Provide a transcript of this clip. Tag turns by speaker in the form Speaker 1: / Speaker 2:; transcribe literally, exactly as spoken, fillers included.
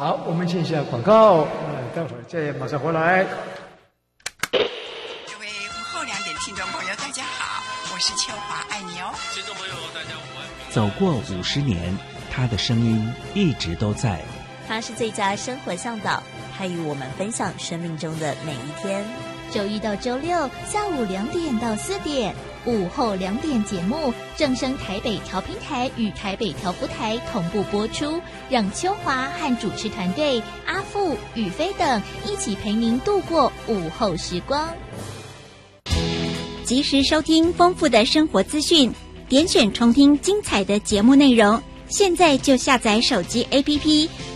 Speaker 1: 好，我们进一下广告，呃，待会儿再马上回来。
Speaker 2: 各位午后两点听众朋友，大家好，我是秋华，爱你哦。
Speaker 3: 听众朋友，大家午安。
Speaker 4: 走过五十年，他的声音一直都在。
Speaker 5: 他是最佳生活向导，他与我们分享生命中的每一天。
Speaker 6: 周一到周六下午两点到四点，午后两点节目正声台北调频台与台北调布台同步播出，让秋华和主持团队阿富、宇飞等一起陪您度过午后时光。
Speaker 7: 及时收听丰富的生活资讯，点选重听精彩的节目内容。现在就下载手机 A P P